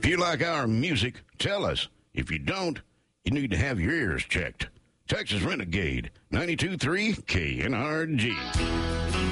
you like our music, tell us. If you don't, you need to have your ears checked. Texas Renegade, 92.3 KNRG.